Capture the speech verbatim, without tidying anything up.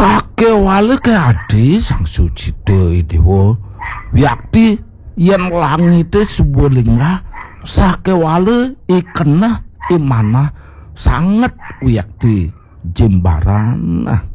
Sake wale ke adi sang suci de dewa yakti yen langite sebulinga sake wale ikena imana sangat wiyakti jembaran